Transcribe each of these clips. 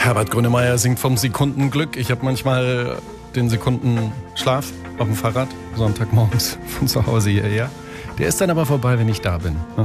Herbert Grönemeyer singt vom Sekundenglück. Ich habe manchmal den Sekundenschlaf auf dem Fahrrad, Sonntagmorgens von zu Hause hierher. Der ist dann aber vorbei, wenn ich da bin. Ne?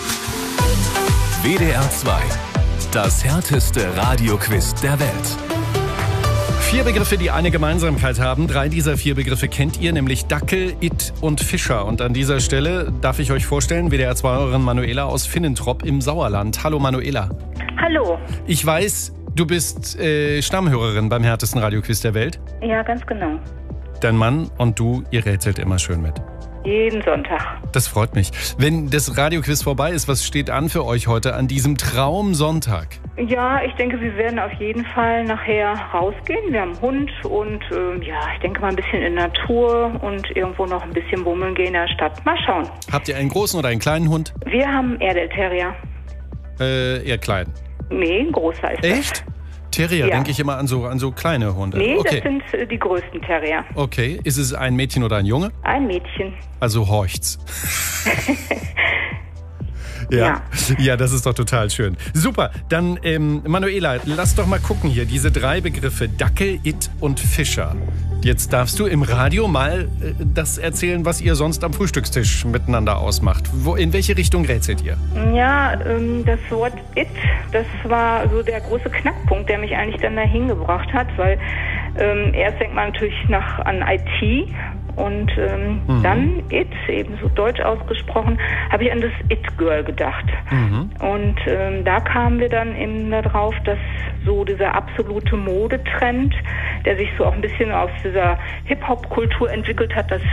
WDR 2, das härteste Radioquiz der Welt. 4 Begriffe, die eine Gemeinsamkeit haben. 3 dieser 4 Begriffe kennt ihr, nämlich Dackel, It und Fischer. Und an dieser Stelle darf ich euch vorstellen, WDR 2-Hörerin Manuela aus Finnentrop im Sauerland. Hallo Manuela. Hallo. Ich weiß, du bist Stammhörerin beim härtesten Radioquiz der Welt. Ja, ganz genau. Dein Mann und du, ihr rätselt immer schön mit. Jeden Sonntag. Das freut mich. Wenn das Radioquiz vorbei ist, was steht an für euch heute an diesem Traumsonntag? Ja, ich denke, wir werden auf jeden Fall nachher rausgehen. Wir haben einen Hund und ich denke mal ein bisschen in der Natur und irgendwo noch ein bisschen bummeln gehen in der Stadt. Mal schauen. Habt ihr einen großen oder einen kleinen Hund? Wir haben einen Airedale Terrier. Eher klein. Nee, ein großer ist das. Echt? Terrier, Ja. denke ich immer an so kleine Hunde. Nee, okay. das sind die größten Terrier. Okay, ist es ein Mädchen oder ein Junge? Ein Mädchen. Also horcht's. Ja, das ist doch total schön. Super, dann Manuela, lass doch mal gucken hier, diese 3 Begriffe, Dackel, It und Fischer. Jetzt darfst du im Radio mal das erzählen, was ihr sonst am Frühstückstisch miteinander ausmacht. In welche Richtung rätselt ihr? Ja, das Wort It, das war so der große Knackpunkt, der mich eigentlich dann dahin gebracht hat, weil erst denkt man natürlich an IT und dann It, eben so deutsch ausgesprochen, habe ich an das It-Girl gedacht. Und da kamen wir dann eben darauf, dass so dieser absolute Modetrend, der sich so auch ein bisschen aus dieser Hip-Hop-Kultur entwickelt hat, das